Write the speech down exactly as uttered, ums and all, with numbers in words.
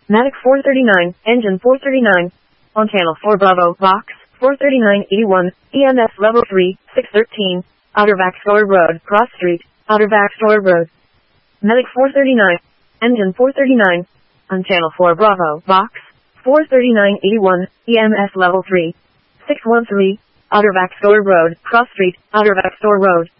Matic four thirty-nine, engine four thirty-nine. On channel four Bravo, Vox, four thirty-nine eighty-one, E M S level three, six thirteen. Outer Vaxtor Road, Cross Street, Outer Vaxtor Road. Medic four thirty-nine, engine four thirty-nine. On channel four Bravo, Vox, four thirty-nine eighty-one, E M S level three, six one three. Outer Vaxtor Road, Cross Street, Outer Vaxtor Road.